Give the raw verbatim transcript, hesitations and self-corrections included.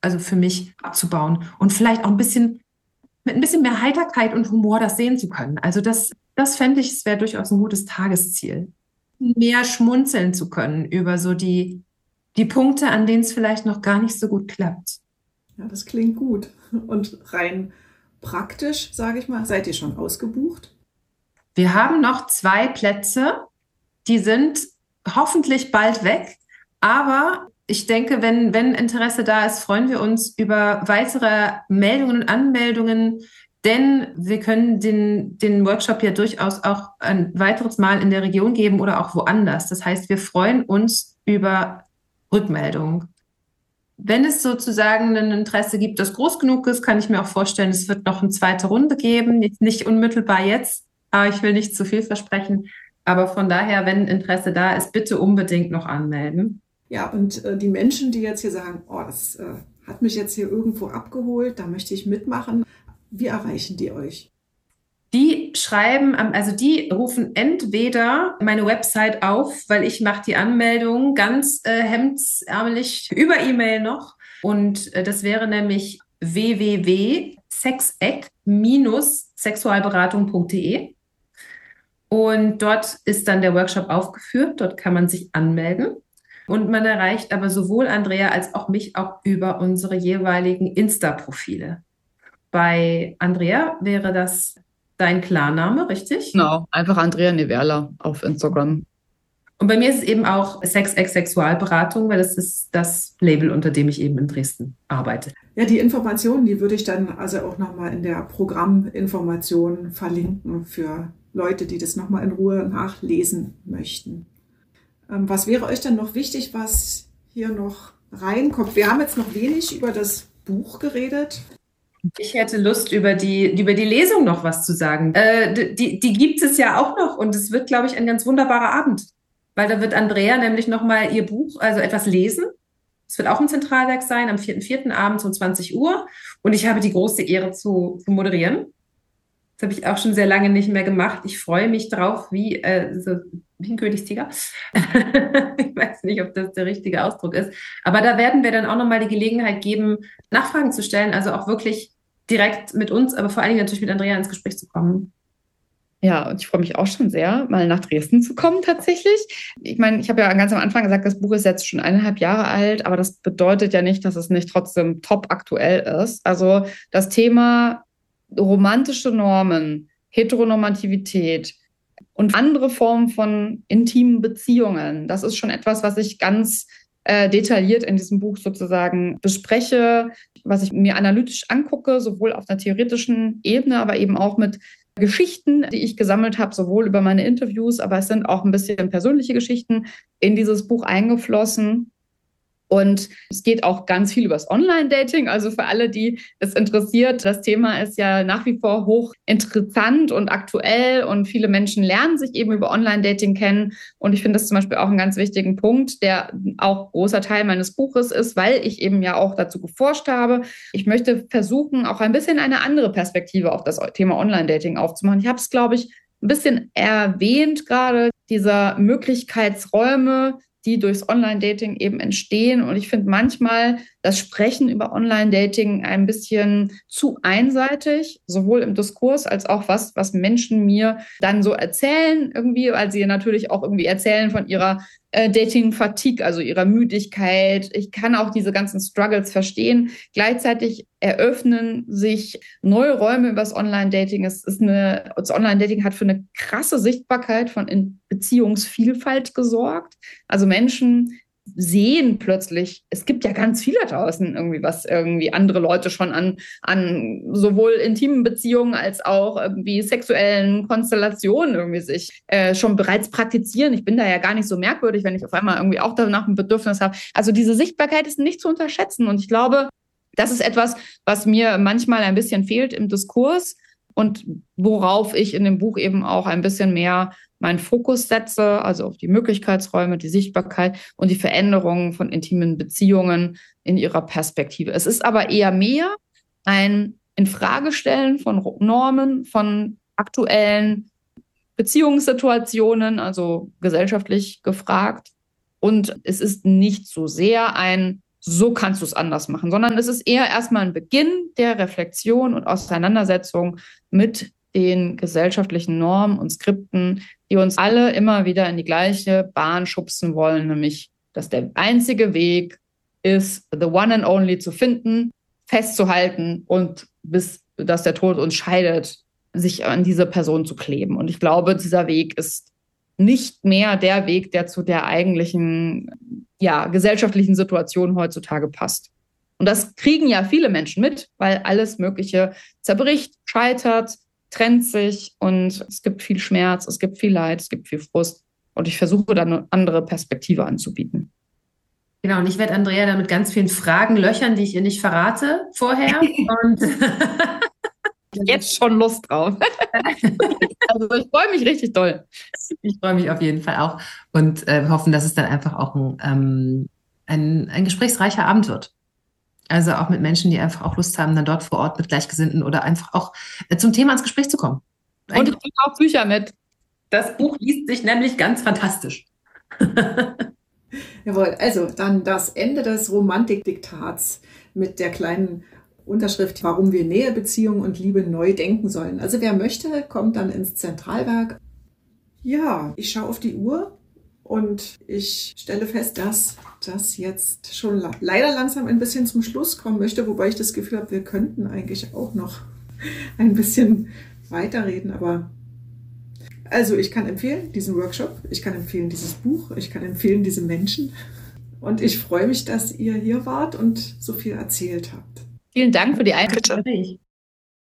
also für mich abzubauen und vielleicht auch ein bisschen mit ein bisschen mehr Heiterkeit und Humor das sehen zu können. Also das, das fände ich, es wäre durchaus ein gutes Tagesziel. Mehr schmunzeln zu können über so die, die Punkte, an denen es vielleicht noch gar nicht so gut klappt. Ja, das klingt gut. Und rein praktisch, sage ich mal, seid ihr schon ausgebucht? Wir haben noch zwei Plätze, die sind hoffentlich bald weg, aber ich denke, wenn, wenn Interesse da ist, freuen wir uns über weitere Meldungen und Anmeldungen, denn wir können den, den Workshop ja durchaus auch ein weiteres Mal in der Region geben oder auch woanders. Das heißt, wir freuen uns über Rückmeldungen. Wenn es sozusagen ein Interesse gibt, das groß genug ist, kann ich mir auch vorstellen, es wird noch eine zweite Runde geben. Jetzt nicht unmittelbar jetzt, aber ich will nicht zu viel versprechen. Aber von daher, wenn Interesse da ist, bitte unbedingt noch anmelden. Ja, und äh, die Menschen, die jetzt hier sagen, oh, das äh, hat mich jetzt hier irgendwo abgeholt, da möchte ich mitmachen, wie erreichen die euch? Die schreiben, am- also die rufen entweder meine Website auf, weil ich mache die Anmeldung ganz äh, hemdsärmelig über E-Mail noch. Und äh, das wäre nämlich w w w punkt sexeck sexualberatung punkt de. Und dort ist dann der Workshop aufgeführt. Dort kann man sich anmelden. Und man erreicht aber sowohl Andrea als auch mich auch über unsere jeweiligen Insta-Profile. Bei Andrea wäre das dein Klarname, richtig? Genau, einfach Andrea Neverla auf Instagram. Und bei mir ist es eben auch Sex-Ex Sexualberatung, weil das ist das Label, unter dem ich eben in Dresden arbeite. Ja, die Informationen, die würde ich dann also auch nochmal in der Programminformation verlinken für Leute, die das nochmal in Ruhe nachlesen möchten. Ähm, was wäre euch dann noch wichtig, was hier noch reinkommt? Wir haben jetzt noch wenig über das Buch geredet. Ich hätte Lust, über die, über die Lesung noch was zu sagen. Äh, die, die gibt es ja auch noch und es wird, glaube ich, ein ganz wunderbarer Abend, weil da wird Andrea nämlich nochmal ihr Buch, also etwas lesen. Es wird auch im Zentralwerk sein, am vierten vierten abends um zwanzig Uhr. Und ich habe die große Ehre zu, zu moderieren. Das habe ich auch schon sehr lange nicht mehr gemacht. Ich freue mich drauf, wie, äh, so, wie ein Königstiger. Ich weiß nicht, ob das der richtige Ausdruck ist. Aber da werden wir dann auch nochmal die Gelegenheit geben, Nachfragen zu stellen. Also auch wirklich direkt mit uns, aber vor allen Dingen natürlich mit Andrea ins Gespräch zu kommen. Ja, und ich freue mich auch schon sehr, mal nach Dresden zu kommen tatsächlich. Ich meine, ich habe ja ganz am Anfang gesagt, das Buch ist jetzt schon eineinhalb Jahre alt, aber das bedeutet ja nicht, dass es nicht trotzdem top aktuell ist. Also das Thema romantische Normen, Heteronormativität und andere Formen von intimen Beziehungen, das ist schon etwas, was ich ganz äh, detailliert in diesem Buch sozusagen bespreche, was ich mir analytisch angucke, sowohl auf einer theoretischen Ebene, aber eben auch mit Geschichten, die ich gesammelt habe, sowohl über meine Interviews, aber es sind auch ein bisschen persönliche Geschichten in dieses Buch eingeflossen. Und es geht auch ganz viel über das Online-Dating. Also für alle, die es interessiert, das Thema ist ja nach wie vor hoch interessant und aktuell. Und viele Menschen lernen sich eben über Online-Dating kennen. Und ich finde das zum Beispiel auch einen ganz wichtigen Punkt, der auch großer Teil meines Buches ist, weil ich eben ja auch dazu geforscht habe. Ich möchte versuchen, auch ein bisschen eine andere Perspektive auf das Thema Online-Dating aufzumachen. Ich habe es, glaube ich, ein bisschen erwähnt gerade, dieser Möglichkeitsräume, die durchs Online-Dating eben entstehen. Und ich finde manchmal das Sprechen über Online-Dating ein bisschen zu einseitig, sowohl im Diskurs als auch was, was Menschen mir dann so erzählen irgendwie, weil sie natürlich auch irgendwie erzählen von ihrer äh, Dating-Fatigue, also ihrer Müdigkeit. Ich kann auch diese ganzen Struggles verstehen. Gleichzeitig eröffnen sich neue Räume über das Online-Dating. Es ist eine, das Online-Dating hat für eine krasse Sichtbarkeit von Beziehungsvielfalt gesorgt. Also Menschen sehen plötzlich, es gibt ja ganz viel da draußen irgendwie, was irgendwie andere Leute schon an, an sowohl intimen Beziehungen als auch irgendwie sexuellen Konstellationen irgendwie sich äh, schon bereits praktizieren. Ich bin da ja gar nicht so merkwürdig, wenn ich auf einmal irgendwie auch danach ein Bedürfnis habe. Also diese Sichtbarkeit ist nicht zu unterschätzen und ich glaube, das ist etwas, was mir manchmal ein bisschen fehlt im Diskurs und worauf ich in dem Buch eben auch ein bisschen mehr meinen Fokus setze, also auf die Möglichkeitsräume, die Sichtbarkeit und die Veränderungen von intimen Beziehungen in ihrer Perspektive. Es ist aber eher mehr ein Infragestellen von Normen, von aktuellen Beziehungssituationen, also gesellschaftlich gefragt. Und es ist nicht so sehr ein so kannst du es anders machen, sondern es ist eher erstmal ein Beginn der Reflexion und Auseinandersetzung mit den gesellschaftlichen Normen und Skripten, die uns alle immer wieder in die gleiche Bahn schubsen wollen, nämlich, dass der einzige Weg ist, the one and only zu finden, festzuhalten und bis, dass der Tod uns scheidet, sich an diese Person zu kleben. Und ich glaube, dieser Weg ist nicht mehr der Weg, der zu der eigentlichen, ja, gesellschaftlichen Situation heutzutage passt. Und das kriegen ja viele Menschen mit, weil alles Mögliche zerbricht, scheitert, trennt sich und es gibt viel Schmerz, es gibt viel Leid, es gibt viel Frust. Und ich versuche dann eine andere Perspektive anzubieten. Genau, und ich werde Andrea dann mit ganz vielen Fragen löchern, die ich ihr nicht verrate vorher. Und jetzt schon Lust drauf. Also ich freue mich richtig doll. Ich freue mich auf jeden Fall auch und äh, hoffen, dass es dann einfach auch ein, ähm, ein, ein gesprächsreicher Abend wird. Also auch mit Menschen, die einfach auch Lust haben, dann dort vor Ort mit Gleichgesinnten oder einfach auch äh, zum Thema ins Gespräch zu kommen. Und ich bringe auch Bücher mit. Das Buch liest sich nämlich ganz fantastisch. Jawohl, also dann das Ende des Romantikdiktats mit der kleinen Unterschrift, warum wir Nähe, Beziehung und Liebe neu denken sollen. Also wer möchte, kommt dann ins Zentralwerk. Ja, ich schaue auf die Uhr und ich stelle fest, dass das jetzt schon la- leider langsam ein bisschen zum Schluss kommen möchte, wobei ich das Gefühl habe, wir könnten eigentlich auch noch ein bisschen weiterreden, aber also ich kann empfehlen, diesen Workshop, ich kann empfehlen, dieses Buch, ich kann empfehlen, diese Menschen und ich freue mich, dass ihr hier wart und so viel erzählt habt. Vielen Dank für die Einladung.